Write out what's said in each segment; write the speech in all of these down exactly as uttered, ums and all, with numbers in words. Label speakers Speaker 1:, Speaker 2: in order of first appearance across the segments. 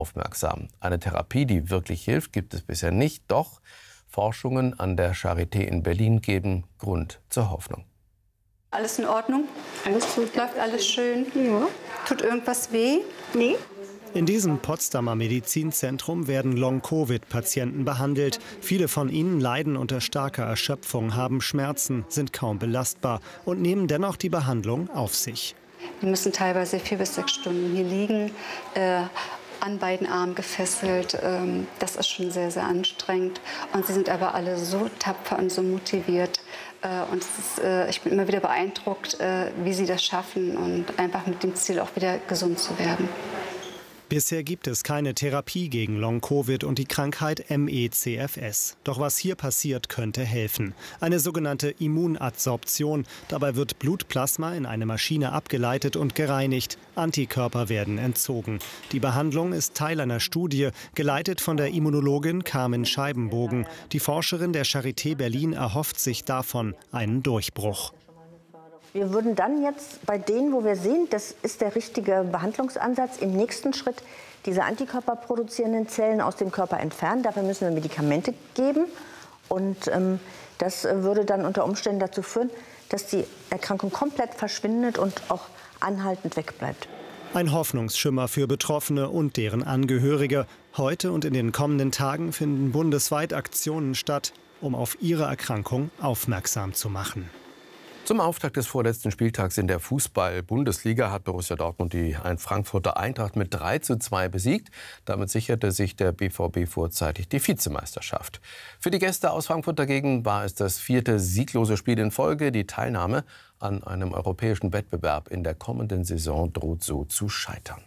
Speaker 1: aufmerksam. Eine Therapie, die wirklich hilft, gibt es bisher nicht. Doch Forschungen an der Charité in Berlin geben Grund zur Hoffnung.
Speaker 2: Alles in Ordnung?
Speaker 3: Alles gut.
Speaker 2: Läuft alles schön?
Speaker 3: Ja.
Speaker 2: Tut irgendwas weh?
Speaker 3: Nee.
Speaker 4: In diesem Potsdamer Medizinzentrum werden Long-Covid-Patienten behandelt. Viele von ihnen leiden unter starker Erschöpfung, haben Schmerzen, sind kaum belastbar und nehmen dennoch die Behandlung auf sich.
Speaker 2: Die müssen teilweise vier bis sechs Stunden hier liegen, äh, an beiden Armen gefesselt. Ähm, das ist schon sehr, sehr anstrengend. Und sie sind aber alle so tapfer und so motiviert. Äh, und es ist, äh, ich bin immer wieder beeindruckt, äh, wie sie das schaffen und einfach mit dem Ziel auch wieder gesund zu werden.
Speaker 4: Bisher gibt es keine Therapie gegen Long-Covid und die Krankheit M E C F S. Doch was hier passiert, könnte helfen. Eine sogenannte Immunadsorption. Dabei wird Blutplasma in eine Maschine abgeleitet und gereinigt. Antikörper werden entzogen. Die Behandlung ist Teil einer Studie, geleitet von der Immunologin Carmen Scheibenbogen. Die Forscherin der Charité Berlin erhofft sich davon einen Durchbruch.
Speaker 3: Wir würden dann jetzt bei denen, wo wir sehen, das ist der richtige Behandlungsansatz, im nächsten Schritt diese antikörperproduzierenden Zellen aus dem Körper entfernen. Dafür müssen wir Medikamente geben. Und ähm, das würde dann unter Umständen dazu führen, dass die Erkrankung komplett verschwindet und auch anhaltend wegbleibt.
Speaker 4: Ein Hoffnungsschimmer für Betroffene und deren Angehörige. Heute und in den kommenden Tagen finden bundesweit Aktionen statt, um auf ihre Erkrankung aufmerksam zu machen.
Speaker 1: Zum Auftakt des vorletzten Spieltags in der Fußball-Bundesliga hat Borussia Dortmund die Frankfurter Eintracht mit drei zu zwei besiegt. Damit sicherte sich der B V B vorzeitig die Vizemeisterschaft. Für die Gäste aus Frankfurt dagegen war es das vierte sieglose Spiel in Folge. Die Teilnahme an einem europäischen Wettbewerb in der kommenden Saison droht so zu scheitern.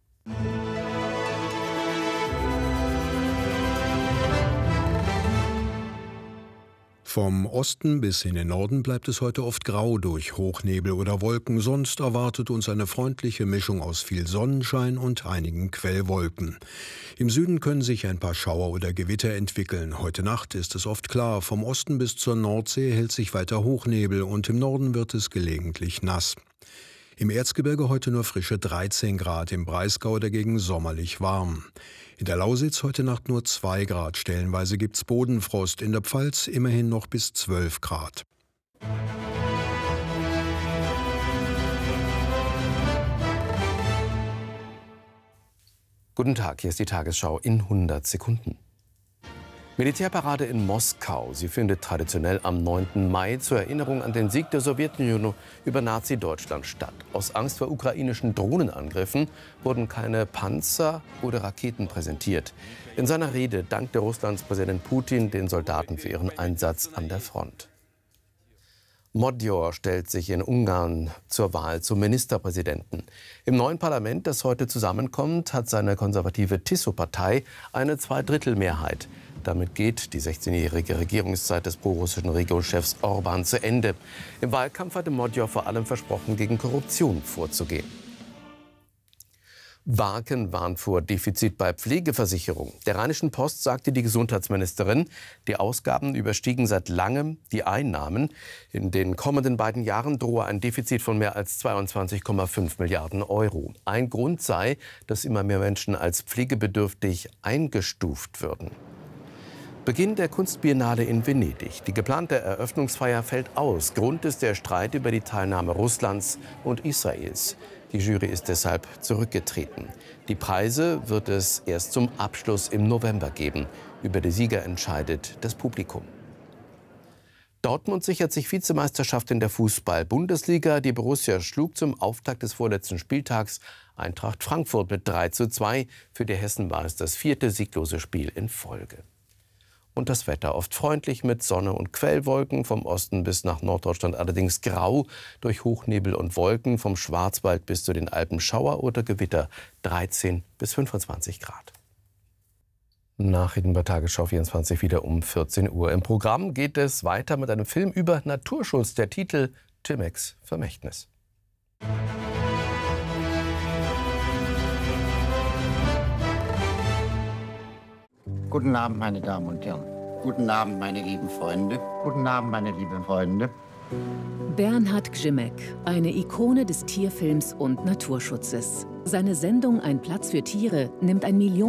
Speaker 5: Vom Osten bis in den Norden bleibt es heute oft grau durch Hochnebel oder Wolken. Sonst erwartet uns eine freundliche Mischung aus viel Sonnenschein und einigen Quellwolken. Im Süden können sich ein paar Schauer oder Gewitter entwickeln. Heute Nacht ist es oft klar. Vom Osten bis zur Nordsee hält sich weiter Hochnebel und im Norden wird es gelegentlich nass. Im Erzgebirge heute nur frische dreizehn Grad, im Breisgau dagegen sommerlich warm. In der Lausitz heute Nacht nur zwei Grad, stellenweise gibt's Bodenfrost, in der Pfalz immerhin noch bis zwölf Grad.
Speaker 1: Guten Tag, hier ist die Tagesschau in hundert Sekunden. Militärparade in Moskau. Sie findet traditionell am neunten Mai zur Erinnerung an den Sieg der Sowjetunion über Nazi-Deutschland statt. Aus Angst vor ukrainischen Drohnenangriffen wurden keine Panzer oder Raketen präsentiert. In seiner Rede dankte Russlands Präsident Putin den Soldaten für ihren Einsatz an der Front. Magyar stellt sich in Ungarn zur Wahl zum Ministerpräsidenten. Im neuen Parlament, das heute zusammenkommt, hat seine konservative Tiso-Partei eine Zweidrittelmehrheit. Damit geht die sechzehnjährige Regierungszeit des prorussischen Regierungschefs Orban zu Ende. Im Wahlkampf hatte Magyar vor allem versprochen, gegen Korruption vorzugehen. Wagen warnt vor Defizit bei Pflegeversicherung. Der Rheinischen Post sagte die Gesundheitsministerin, die Ausgaben überstiegen seit langem die Einnahmen. In den kommenden beiden Jahren drohe ein Defizit von mehr als zweiundzwanzig Komma fünf Milliarden Euro. Ein Grund sei, dass immer mehr Menschen als pflegebedürftig eingestuft würden. Beginn der Kunstbiennale in Venedig. Die geplante Eröffnungsfeier fällt aus. Grund ist der Streit über die Teilnahme Russlands und Israels. Die Jury ist deshalb zurückgetreten. Die Preise wird es erst zum Abschluss im November geben. Über die Sieger entscheidet das Publikum. Dortmund sichert sich Vizemeisterschaft in der Fußball-Bundesliga. Die Borussia schlug zum Auftakt des vorletzten Spieltags Eintracht Frankfurt mit drei zu zwei. Für die Hessen war es das vierte sieglose Spiel in Folge. Und das Wetter oft freundlich mit Sonne und Quellwolken, vom Osten bis nach Norddeutschland allerdings grau durch Hochnebel und Wolken, vom Schwarzwald bis zu den Alpen Schauer oder Gewitter, dreizehn bis fünfundzwanzig Grad. Nachrichten bei Tagesschau vierundzwanzig wieder um vierzehn Uhr. Im Programm geht es weiter mit einem Film über Naturschutz, der Titel Timex Vermächtnis.
Speaker 6: Guten Abend, meine Damen und Herren.
Speaker 7: Guten Abend, meine lieben Freunde.
Speaker 6: Guten Abend, meine lieben Freunde.
Speaker 8: Bernhard Grzimek, eine Ikone des Tierfilms und Naturschutzes. Seine Sendung Ein Platz für Tiere nimmt ein Millionen